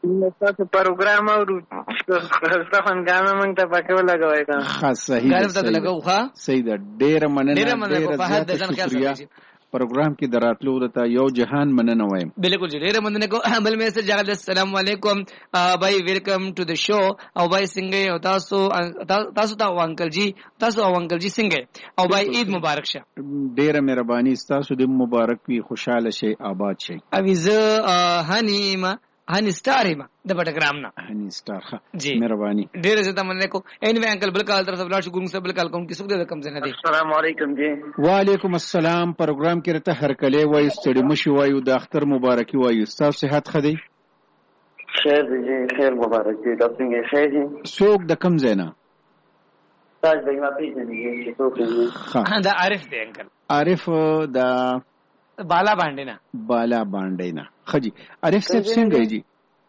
تاسو پروګرام اورو خستخوانګانو موږ ته پکې ولګوئ کنه. ښه صحیح ګرم ته لګو. ښه صحیح ده. ډېره مننه. ډېره زیاته شکریہ پروګرام کې دراتلو ته یو جهان مننه وایم. بالکل جی ډېره مننه کو. بل میسج جاګل السلام علیکم بھائی ویلکم ټو د شو او بھائی څنګه او تاسو ته انکل جی څنګه او بھائی عید مبارک شه. ډېره مهرباني تاسو دې مبارک وي خوشاله شي آباد شي. اویزه هنی ستار ما د پټګرام نه هنی ستار جی مهرباني ډېر زیاته مننه کو. اینوی انکل بل کال طرف بلا شکر سب بل کال کوم کیسو د کم زنه دی. السلام علیکم جی. وعلیکم السلام. پروګرام کې رته هر کله وای ستړي مشي وایو د اختر مبارکي وایو. تاسو صحت خدي خیر دی خیر مبارک دی. تاسو څنګه خیر دي؟ څوک د کم زینا تاج بھائی ما پیژنې څوک دی؟ دا عارف دی انکل. عارف دا بالا باندې نه خجی. عارف صاحب څنګه جی؟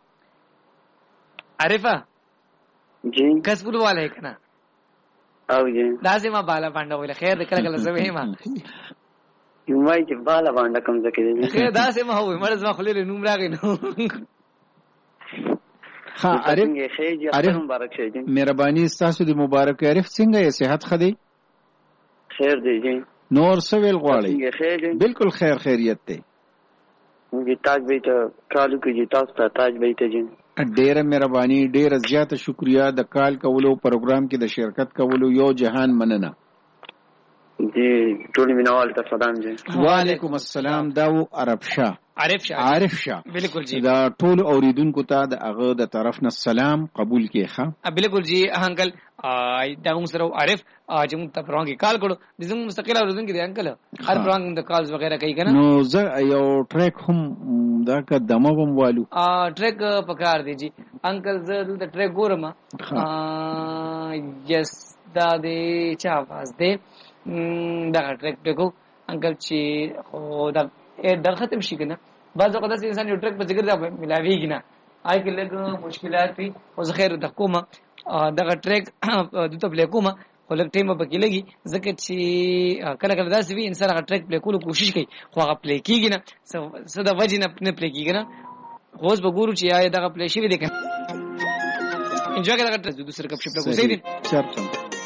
عارفه جی کسبول والا ہے کنا او جی لازم بالا باندې ویل خیر کله زوی ما یمای چې بالا باندې کوم ځکه دی خیر دا سم هو مرز ما خلل نوم راغی نو. ها عارف مبارک شه جی. مهرباني تاسو دې مبارک. عارف څنګه یې صحت خدي؟ خیر دی جی. نور سویل غواړي؟ بالکل خیریت دی. موږ تاج بھائی ته کالو کې تاسو ته تاج بھائی ته جی ډېره مهرباني. ډېره زیاته شکریا د کال کولو پروګرام کې د شرکت کولو. یو جهان مننه جی. ټول مینوال ته سلام جی. وعلیکم السلام. دا و عارف شاه بالکل جی. دا ټول اوریدونکو ته د هغه د طرف نه سلام قبول کړه. بالکل جی انکل دا موږ سره عارف چې موږ ته پرونګي کال کړو د زموږ مستقل اوریدونکو دی انکل هر پرونګ د کالز وغیرہ کوي کنه. نو زه یو ټریک هم دا قدمه هم والو ټریک پکار دی جی انکل. زه د ټریک ګورم یس دا دی چا आवाज دی دا ټریک ټکو انکل چې خو دا در ختم شي کنه. بعض وخت داسې انسان یو ټریک په ذکر دا ملاویږي نه آی کې لږ مشکلات وي. او زه خیر د کومه دغه ټریک د ته پلی کومه خو لږ ټیم به کې لګي ځکه چې کله داسې وي انسان هغه ټریک پلی کولو کوشش کوي خو هغه پلی کېږي نه څه د وجې نه پلی کېږي نه. خو اوس به ګورو چې یا دغه پلی شوي دی که انجوای کړه دغه ټریک د دوسر کپ شپ له کوسې دي.